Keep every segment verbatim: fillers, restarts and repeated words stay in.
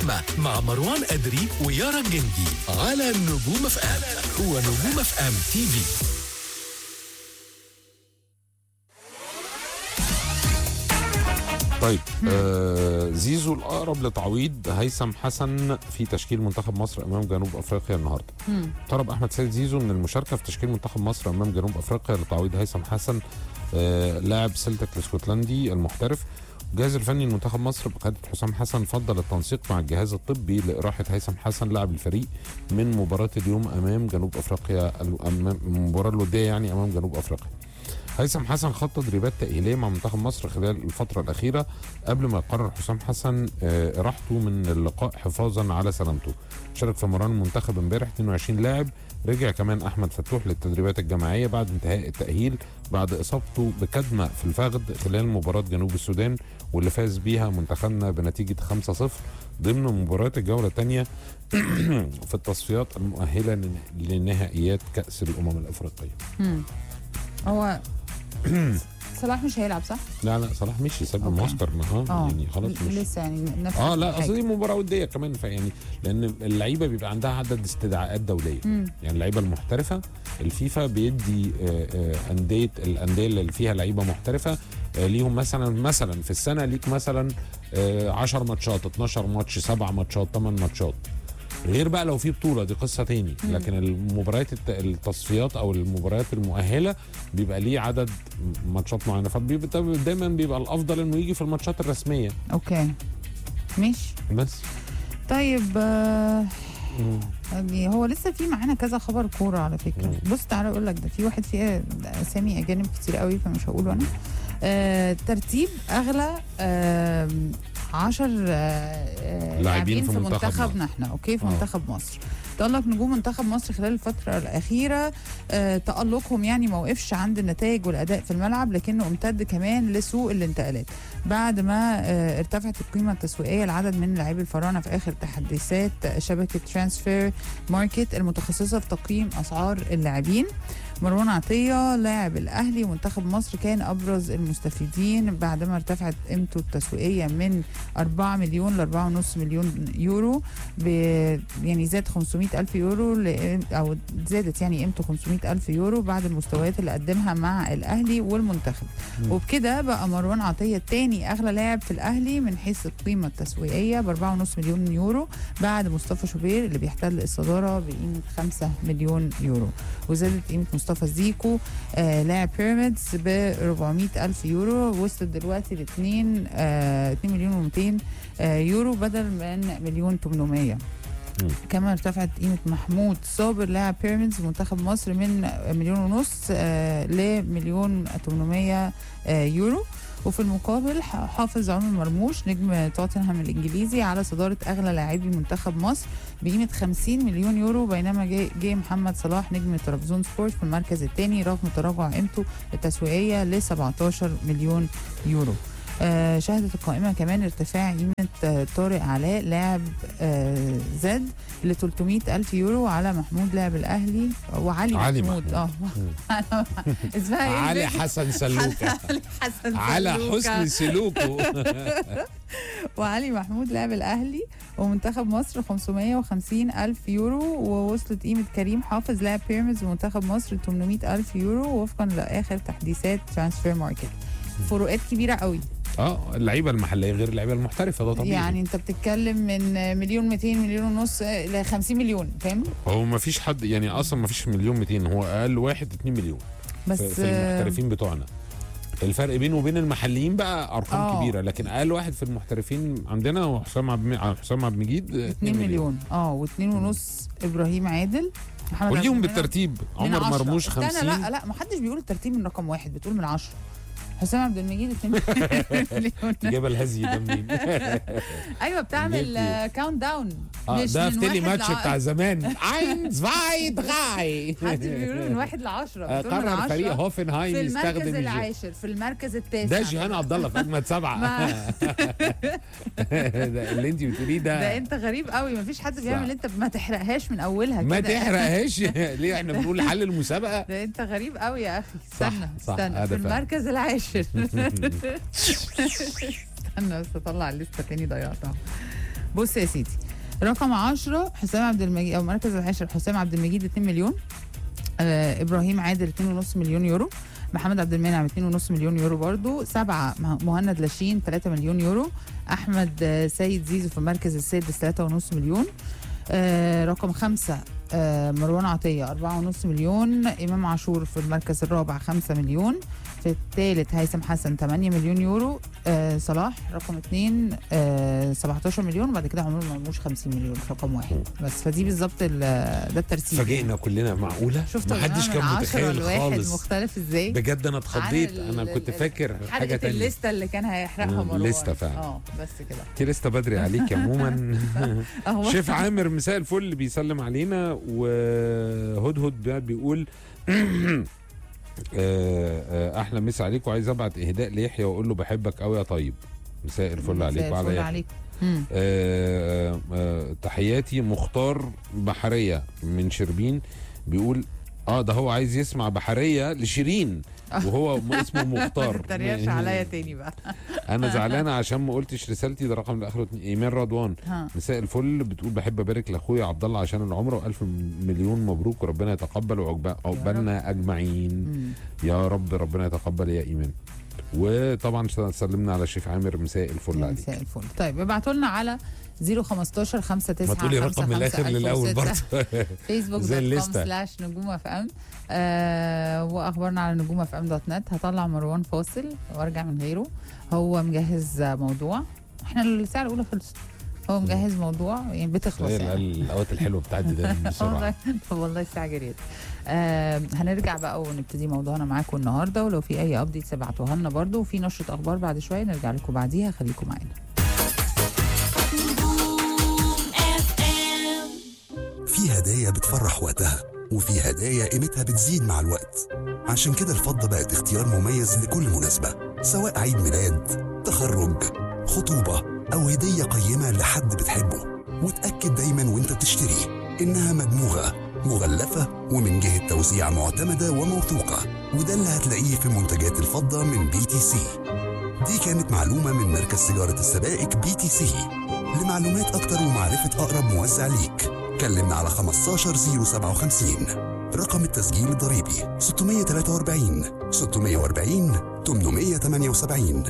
الزحمة مع مروان أدري ويارا الجندي على نجوم اف ام. هو نجوم اف ام تي في. طيب آه زيزو الأقرب لتعويض هيثم حسن في تشكيل منتخب مصر أمام جنوب أفريقيا النهارده. طلب أحمد سيد زيزو من المشاركة في تشكيل منتخب مصر أمام جنوب أفريقيا لتعويض هيثم حسن آه لاعب سلتك الاسكتلندي المحترف. الجهاز الفني لمنتخب مصر بقيادة حسام حسن فضل التنسيق مع الجهاز الطبي لإراحة هيثم حسن لاعب الفريق من مباراة اليوم أمام جنوب أفريقيا، المباراة الودية يعني أمام جنوب أفريقيا. هيثم حسن خط تدريبات تأهيلية مع منتخب مصر خلال الفترة الأخيرة قبل ما يقرر حسام حسن راحته من اللقاء حفاظا على سلامته. شارك في مران المنتخب امبارح اثنين وعشرين لاعب. رجع كمان أحمد فتوح للتدريبات الجماعية بعد انتهاء التأهيل بعد إصابته بكدمة في الفخذ خلال مباراة جنوب السودان واللي فاز بيها منتخبنا بنتيجة خمسة صفر ضمن مباراة الجولة الثانية في التصفيات المؤهلة لنهائيات كأس الأمم الأفريقية. هو صلاح مش هيلعب صح؟ لا لا صلاح مشي ساب المعسكر اه يعني خلاص مش لسه يعني نفس اه لا اصل دي مباراه وديه كمان فيعني لان اللعيبه بيبقى عندها عدد استدعاءات دوليه. مم. يعني اللعيبه المحترفه الفيفا بيدي آه آه انديه الانديه اللي فيها لعيبه محترفه آه ليهم مثلا مثلا في السنه ليك مثلا آه عشر ماتشات اتناشر ماتش سبع ماتشات ثمان ماتشات غير بقى لو في بطوله دي قصه تاني. لكن المباريات التصفيات او المباريات المؤهله بيبقى ليه عدد ماتشات معينه فدايما بيبقى الافضل انه يجي في الماتشات الرسميه. اوكي ماشي بس طيب آه هو لسه في معانا كذا خبر كوره على فكره. مم. بص تعالى اقول لك ده في واحد فيه اسامي اجانب كتير قوي فمش هقوله انا. آه ترتيب اغلى آه عشر آه لاعبين في, في منتخبنا احنا اوكي في أوه. منتخب مصر. تألق نجوم منتخب مصر خلال الفترة الأخيرة. آه تألقهم يعني ما وقفش عند النتائج والأداء في الملعب لكنه امتد كمان لسوق الانتقالات بعد ما آه ارتفعت القيمة التسويقية لعدد من لاعبي الفراعنة في آخر تحديثات شبكة ترانسفير ماركت المتخصصة في تقييم أسعار اللاعبين. مروان عطية لاعب الأهلي ومنتخب مصر كان أبرز المستفيدين بعدما ارتفعت قيمته التسويقية من أربعة مليون ل أربعة ونص مليون يورو يعني زاد خمسمائة ألف يورو أو زادت يعني قيمته خمسمائة ألف يورو بعد المستويات اللي قدمها مع الأهلي والمنتخب. م. وبكده بقى مروان عطية تاني أغلى لاعب في الأهلي من حيث القيمة التسويقية ب أربعة ونص مليون يورو بعد مصطفى شوبير اللي بيحتل الصدارة بقيمة خمسة مليون يورو. وزادت قيمة مصطفى زيكو آه لاعب بيراميدز ب أربعمائة ألف يورو وصلت دلوقتي ل اتنين مليون ومئتين آه يورو بدل من مليون وثمانمائة. كمان ارتفعت قيمة محمود صابر لاعب بيراميدز منتخب مصر من مليون ونص آه لمليون وثمانمائة آه يورو. وفي المقابل حافظ عمر مرموش نجم توتنهام الانجليزي على صداره اغلى لاعبي منتخب مصر بقيمه خمسين مليون يورو بينما جاي, جاي محمد صلاح نجم طرابزون سبورت في المركز الثاني رغم تراجع قيمته التسويقيه ل سبعتاشر مليون يورو. آه شهدت القائمة كمان ارتفاع قيمة آه طارق علاء لاعب آه زد ل ثلاثمائة ألف يورو على محمود لاعب الأهلي وعلي علي محمود اه اسمها ايه علي حسن سلوكة علي حسن على حسن سلوكه وعلي محمود لاعب الأهلي ومنتخب مصر خمسمائة وخمسين ألف يورو. ووصلت قيمة كريم حافظ لاعب بيراميدز ومنتخب مصر ثمانمائة ألف يورو وفقا لآخر تحديثات ترانسفير ماركت. فروقات كبيرة قوي. اه اللعيبه المحليه غير اللعيبه المحترفه ده طبيعي. يعني انت بتتكلم من مليون مئتين مليون ونص ل خمسين مليون فاهم؟ هو ما فيش حد يعني اصلا ما فيش مليون مئتين هو اقل واحد اتنين مليون بس في, في المحترفين بتوعنا. الفرق بينه وبين المحليين بقى ارقام أوه. كبيره لكن اقل واحد في المحترفين عندنا هو حسام عبد حسام عبد المجيد اتنين مليون اه واتنين ونص ابراهيم عادل وليهم بالترتيب عمر مرموش خمسين. لا لا ما حدش بيقول الترتيب من رقم واحد بتقول من عشرة. حسام عبد المجيد اتنين مليون. جبل الهزي ده منين؟ ايوه بتعمل كاونت داون اه ده في تيلي ماتش بتاع زمان اينز فايت غاي حد بيقول من واحد لعشرة قرر فريق هوفنهايم يستخدم في المركز العاشر في المركز التاسع ده جيهان عبد الله في اجمد سبعه. اللي انت بتقوليه ده ده انت غريب قوي مفيش حد بيعمل انت ما تحرقهاش من اولها كده ما تحرقهاش ليه احنا بنقول حل المسابقه. ده انت غريب قوي يا اخي استنى صح استنى صح في المركز العاشر استنى بس اطلع الليسته تاني ضيعتها. بص يا سيدي، رقم عشرة حسام عبد المجيد، او مركز العاشر حسام عبد المجيد اتنين مليون. آه ابراهيم عادل اتنين ونص مليون يورو. محمد عبد المنعم اتنين ونص مليون يورو برضو. سبعة مهند لاشين تلاتة مليون يورو. احمد آه سيد زيزو في المركز السادس تلاتة ونص مليون. آه رقم خمسة آه مروان عطية أربعة ونص مليون. إمام عاشور في المركز الرابع خمسة مليون. في الثالث هيثم حسن ثمانية مليون يورو. آه صلاح رقم اثنين آه سبعتاشر مليون. وبعد كده عمر مرموش خمسين مليون في رقم واحد. بس فدي بالظبط ده الترتيب. فاجئنا كلنا، معقوله شفتوا ما حدش كان متخيل خالص. مختلف ازاي بجد، انا اتخضيت. انا كنت فاكر حاجه تانية. الليسته اللي كان هيحرقها مروان. الليسته فعلا. اه بس كده دي لسته بدري عليك عموما. شيف عامر مساء الفل بيسلم علينا، وهدهد بيقول احلى مسا عليك، وعايز ابعت اهداء ليحيى واقول له بحبك قوي يا طيب. مساء الفل عليك وعلى يحيى. آه آه تحياتي. مختار بحريه من شربين بيقول اه ده هو عايز يسمع بحريه لشيرين وهو اسمه مختار. ما تتريقش عليا تاني بقى. انا زعلانه عشان ما قلتش رسالتي، ده رقم الاخر ايمان رضوان. مساء الفل بتقول بحب ابارك لاخويا عبد الله عشان العمره، والف مليون مبروك وربنا يتقبل وعقبالنا اجمعين يا رب. ربنا يتقبل يا ايمان. وطبعا سلمنا على الشيف عامر مساء الفل عليك. مساء الفل. طيب ابعتوا لنا على صفر خمستاشر خمسة تسعة ما تقولي رقم من الاخر للاول برضه. فيسبوك دوت كوم سلاش نجوم اف ام. واخبارنا على نجوم اف ام دوت نت. هطلع مروان فاصل وارجع من غيره. هو مجهز موضوع، احنا الساعه الاولى خلصت، هو مجهز موضوع يعني بتخلص يعني. الاوقات الحلوه بتعدي ده بسرعه. والله الساعه جريت. آه هنرجع بقى ونبتدي موضوعنا معاكم النهارده، ولو في اي ابديت ابعتوها لنا برده، وفي نشره اخبار بعد شويه نرجع لكم بعديها. خليكم معانا. في هدايا بتفرح وقتها، وفي هدايا قيمتها بتزيد مع الوقت. عشان كده الفضة بقت اختيار مميز لكل مناسبة، سواء عيد ميلاد، تخرج، خطوبة، أو هدية قيمة لحد بتحبه. وتأكد دايما وانت بتشتري إنها مدموغة، مغلفة، ومن جهة توزيع معتمدة وموثوقة. وده اللي هتلاقيه في منتجات الفضة من بي تي سي. دي كانت معلومة من مركز تجارة السبائك بي تي سي. لمعلومات أكتر ومعرفة أقرب موزع ليك كلمنا على خمستاشر صفر سبعة وخمسين. رقم التسجيل الضريبي ستمية وتلاتة وأربعين ستمية وأربعين تمنمية وتمانية وسبعين.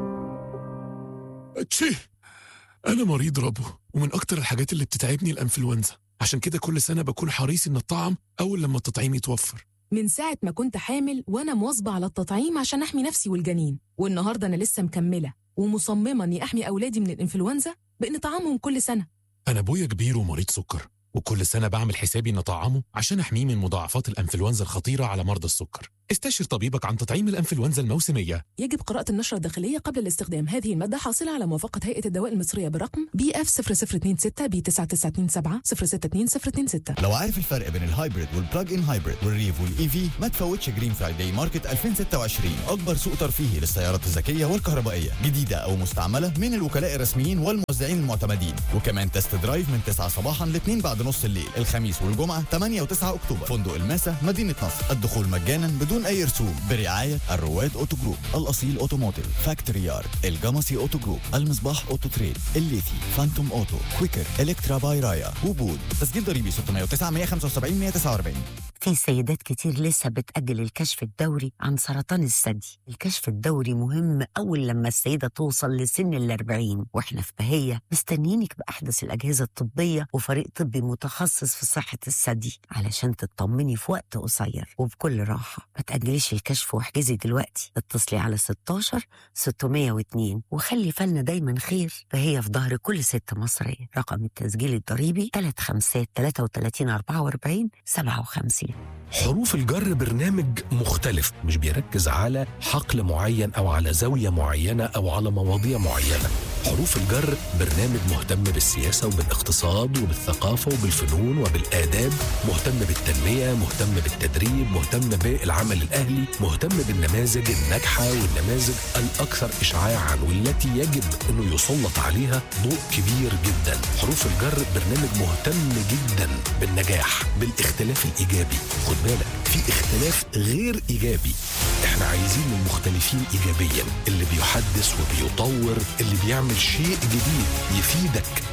تشي، أنا مريض ربو، ومن أكتر الحاجات اللي بتتعبني الأنفلونزا. عشان كده كل سنة بكون حريص إن الطعم أول لما التطعيم يتوفر. من ساعة ما كنت حامل وأنا مواظبة على التطعيم عشان أحمي نفسي والجنين، والنهاردة أنا لسه مكملة ومصممة إني أحمي أولادي من الإنفلونزا بإن طعامهم كل سنة. أنا أبويا كبير ومريض سكر، وكل سنة بعمل حسابي إن أطعمه عشان أحميه من مضاعفات الأنفلونزا الخطيرة على مرضى السكر. استشر طبيبك عن تطعيم الأنفلونزا الموسمية. يجب قراءة النشرة الداخلية قبل الاستخدام. هذه المادة حاصلة على موافقة هيئة الدواء المصرية برقم بي اف صفر صفر اتنين ستة بي تسعة تسعة اتنين سبعة صفر ستة اتنين صفر اتنين ستة. لو عارف الفرق بين الهايبريد والبلاج ان هايبريد والريف والاي في، ما تفوتش جرين فرايداي ماركت ألفين وستة وعشرين، اكبر سوق ترفيهي للسيارات الذكيه والكهربائيه، جديده او مستعمله، من الوكلاء الرسميين والموزعين المعتمدين. وكمان تست درايف من تسعة صباحا ل اتنين بعد نص الليل، الخميس والجمعه تمانية وتسعة اكتوبر. فندق الماسة مدينه نصر. الدخول مجانا بدون اي رسوم، برعايه الرواد اوتو جروب، الاصيل اوتوموتيف، فاكتوري يارد، الجمصي اوتو جروب، المصباح اوتو تريد، الليثي، فانتوم اوتو، كويكر، الكترا باي رايا، وبود. تسجيل ضريبي ستمية وتسعة مية وخمسة وسبعين مية وتسعة وأربعين. في سيدات كتير لسه بتأجل الكشف الدوري عن سرطان الثدي. الكشف الدوري مهم أول لما السيدة توصل لسن الأربعين، وإحنا في بهية مستنيينك بأحدث الأجهزة الطبية وفريق طبي متخصص في صحة الثدي علشان تطمني في وقت قصير وبكل راحة. ما تأجليش الكشف واحجزي دلوقتي. اتصلي على ستاشر ستمية واتنين وخلي فالنا دايما خير. فهي في ظهر كل ست مصرية. رقم التسجيل الضريبي تلاتة خمسة تلاتة وتلاتين أربعة وأربعين سبعة وخمسين. حروف الجر برنامج مختلف، مش بيركز على حقل معين أو على زاوية معينة أو على مواضيع معينة. حروف الجر برنامج مهتم بالسياسة وبالاقتصاد وبالثقافة وبالفنون وبالآداب، مهتم بالتنمية، مهتم بالتدريب، مهتم بالعمل الأهلي، مهتم بالنماذج الناجحة والنماذج الأكثر إشعاعا والتي يجب أنه يسلط عليها ضوء كبير جدا. حروف الجر برنامج مهتم جدا بالنجاح، بالاختلاف الإيجابي. خد بالك، في اختلاف غير إيجابي. احنا عايزين المختلفين إيجابيا، اللي بيحدث وبيطور، اللي بيعمل شيء جديد يفيدك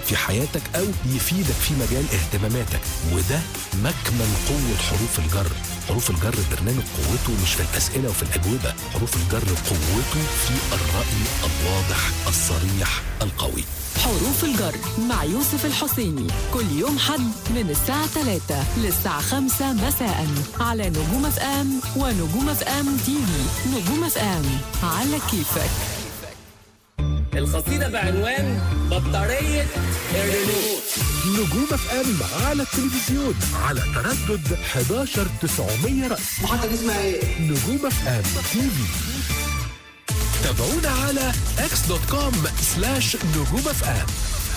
في حياتك أو يفيدك في مجال اهتماماتك، وده مكمن قوة حروف الجر. حروف الجر برنامج قوته مش في الأسئلة وفي الأجوبة، حروف الجر قوته في الرأي الواضح الصريح القوي. حروف الجر مع يوسف الحسيني كل يوم حد من الساعة ثلاثة للساعة خمسة مساء على نجوم اف ام ونجوم اف ام تي في. نجوم اف ام على كيفك. القصيدة بعنوان بطارية الريموت. نجوم اف ام على التلفزيون على تردد احد عشر تسعمية رأس. محطة اسمها ايه؟ نجوم اف ام تي في. تابعونا على اكس دوت كوم سلاش نجوم اف ام.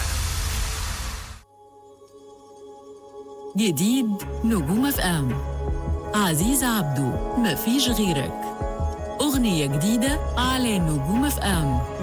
جديد نجوم اف ام عزيز عبدو مفيش غيرك. أغنية جديدة على نجوم اف ام.